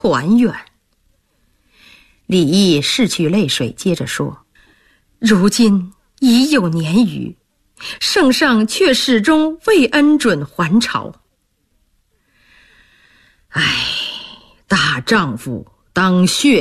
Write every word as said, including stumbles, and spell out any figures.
还愿。李毅拭去泪水，接着说：如今已有年余，圣上却始终未恩准还朝。唉，大丈夫当血